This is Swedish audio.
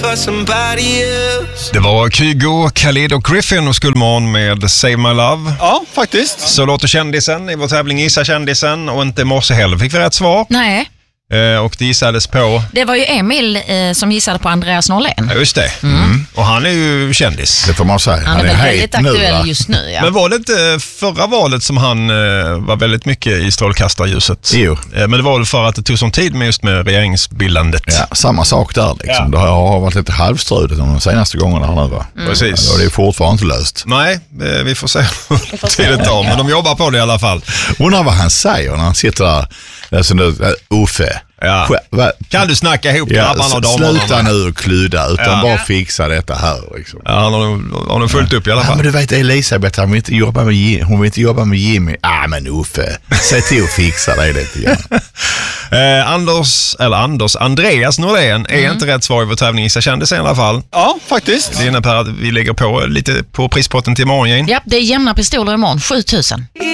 for somebody else. Det var Kygo, Khalid och Griffin och Skullman med Save My Love. Ja, faktiskt. Så låter kändisen i vår tävling Gissa kändisen, och inte morse heller fick vi rätt svar. Nej. Och det gissades på... Det var ju Emil som gissade på Andreas Norlén. Ja, just det. Och han är ju kändis. Det får man säga. Han är väl väldigt aktuell just nu. Ja. Men var det inte förra valet som han var väldigt mycket i strålkastarljuset? Jo. Men det var väl för att det tog sån tid med just med regeringsbildandet. Ja, samma sak där liksom. Ja. Det har varit lite halvstrudet de senaste gångerna här nu, va? Precis. Och det är fortfarande inte löst. Nej, vi får se hur tiden tar. Men de jobbar på det i alla fall. Undrar vad han säger när han sitter där. Alltså, Uffe. Ja. Kan du snacka ihop grabbarna och damerna? Sluta nu och kludda, utan bara fixa detta här. Liksom. Ja, han har nog fullt upp i alla fall. Ja, men du vet, Elisabeth, hon vill inte jobba med Jimmy. Men Uffe, säg till att fixa det lite grann. Andreas Norlén är inte rätt svar i vår tävling Gissa kändisen i alla fall. Ja, faktiskt. Det innebär att vi lägger på lite på prispotten till imorgon. Ja, det är jämna pistoler imorgon, 7 000.